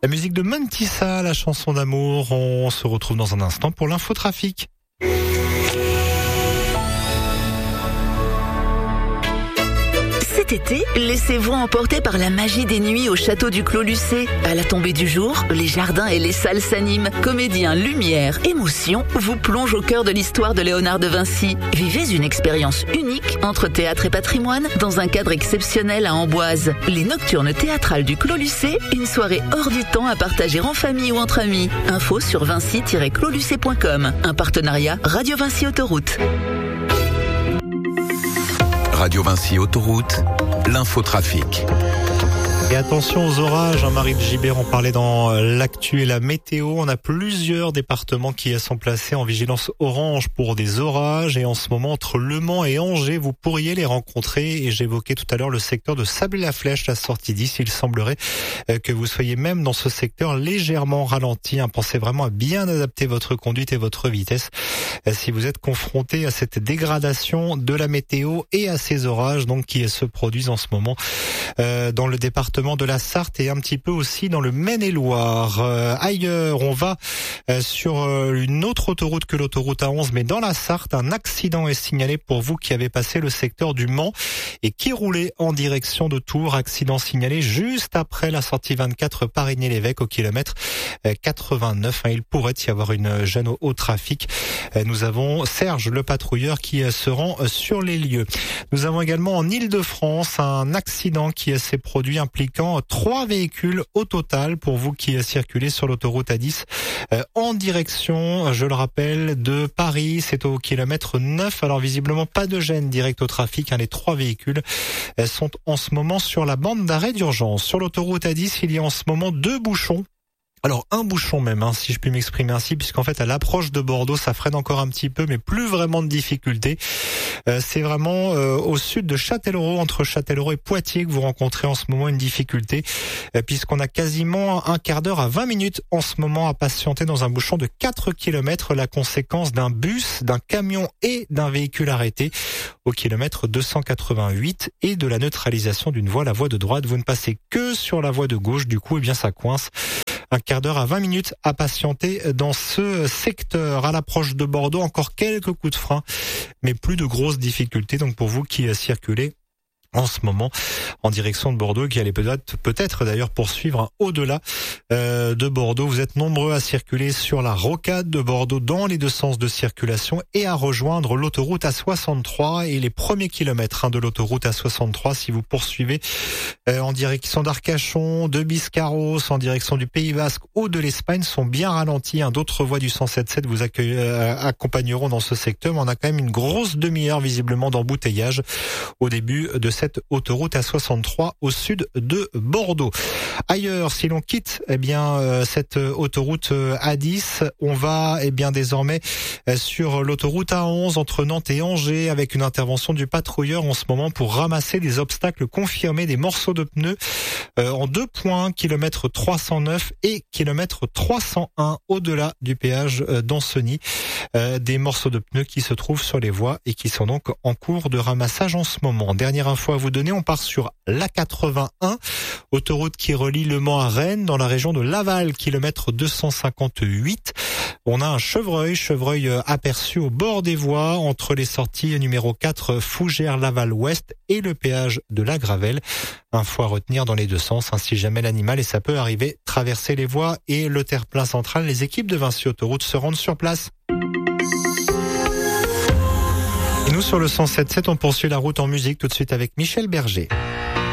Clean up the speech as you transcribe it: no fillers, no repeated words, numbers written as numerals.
La musique de Mantissa, la chanson d'amour. On se retrouve dans un instant pour l'infotrafic. Cet été, laissez-vous emporter par la magie des nuits au château du Clos Lucé. À la tombée du jour, les jardins et les salles s'animent. Comédiens, lumière, émotion vous plongent au cœur de l'histoire de Léonard de Vinci. Vivez une expérience unique entre théâtre et patrimoine dans un cadre exceptionnel à Amboise. Les Nocturnes théâtrales du Clos Lucé, une soirée hors du temps à partager en famille ou entre amis. Info sur vinci-closlucé.com. Un partenariat Radio Vinci Autoroute. Radio Vinci Autoroute, l'infotrafic. Et attention aux orages, Marie de Gibert en parlait dans l'actu et la météo. On a plusieurs départements qui sont placés en vigilance orange pour des orages. Et en ce moment, entre Le Mans et Angers, vous pourriez les rencontrer. Et j'évoquais tout à l'heure le secteur de Sablé-la-Flèche, la sortie 10. Il semblerait que vous soyez même dans ce secteur légèrement ralenti. Pensez vraiment à bien adapter votre conduite et votre vitesse si vous êtes confronté à cette dégradation de la météo et à ces orages donc qui se produisent en ce moment dans le département de la Sarthe et un petit peu aussi dans le Maine-et-Loire. Ailleurs, on va sur une autre autoroute que l'autoroute A11, mais dans la Sarthe, un accident est signalé pour vous qui avez passé le secteur du Mans et qui roulait en direction de Tours. Accident signalé juste après la sortie 24 Parigny-l'Évêque au kilomètre 89. Il pourrait y avoir une gêne au trafic. Nous avons Serge, le patrouilleur, qui se rend sur les lieux. Nous avons également en Île-de-France un accident qui s'est produit impliquant 3 véhicules au total pour vous qui circulez sur l'autoroute A10 en direction, je le rappelle, de Paris. C'est au kilomètre 9. Alors visiblement pas de gêne directe au trafic. Les 3 véhicules sont en ce moment sur la bande d'arrêt d'urgence. Sur l'autoroute A10, il y a en ce moment 2 bouchons. Alors un bouchon même, si je puis m'exprimer ainsi, puisqu'en fait à l'approche de Bordeaux, ça freine encore un petit peu, mais plus vraiment de difficultés. C'est vraiment au sud de Châtellerault, entre Châtellerault et Poitiers, que vous rencontrez en ce moment une difficulté, puisqu'on a quasiment un quart d'heure à 20 minutes en ce moment à patienter dans un bouchon de 4 km, la conséquence d'un bus, d'un camion et d'un véhicule arrêté au kilomètre 288 et de la neutralisation d'une voie, la voie de droite. Vous ne passez que sur la voie de gauche, du coup, ça coince. Un quart d'heure à 20 minutes à patienter dans ce secteur. À l'approche de Bordeaux, encore quelques coups de frein, mais plus de grosses difficultés. Donc pour vous qui circulez en ce moment en direction de Bordeaux, qui allait peut-être d'ailleurs poursuivre au-delà de Bordeaux. Vous êtes nombreux à circuler sur la rocade de Bordeaux dans les 2 sens de circulation et à rejoindre l'autoroute A63 et les premiers kilomètres de l'autoroute A63 si vous poursuivez en direction d'Arcachon, de Biscarrosse, en direction du Pays Basque ou de l'Espagne sont bien ralentis. D'autres voies du 177 vous accompagneront dans ce secteur, mais on a quand même une grosse demi-heure visiblement d'embouteillage au début de cette autoroute A63 au sud de Bordeaux. Ailleurs, si l'on quitte cette autoroute A10, on va désormais sur l'autoroute A11 entre Nantes et Angers avec une intervention du patrouilleur en ce moment pour ramasser des obstacles confirmés, des morceaux de pneus en 2 points, kilomètre 309 et kilomètre 301 au-delà du péage d'Ancenis. Des morceaux de pneus qui se trouvent sur les voies et qui sont donc en cours de ramassage en ce moment. Dernière info à vous donner, on part sur l'A81, autoroute qui relie Le Mans à Rennes dans la région de Laval, kilomètre 258. On a un chevreuil aperçu au bord des voies entre les sorties numéro 4 Fougères-Laval-Ouest et le péage de la Gravelle. Info à retenir dans les 2 sens, si jamais l'animal, et ça peut arriver, traverser les voies et le terre-plein central. Les équipes de Vinci Autoroute se rendent sur place. Et nous, sur le 107.7, on poursuit la route en musique tout de suite avec Michel Berger.